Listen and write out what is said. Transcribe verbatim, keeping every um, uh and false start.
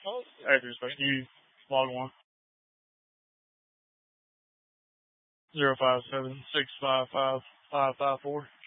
Actors, but you log one. Zero five seven six five five five five four.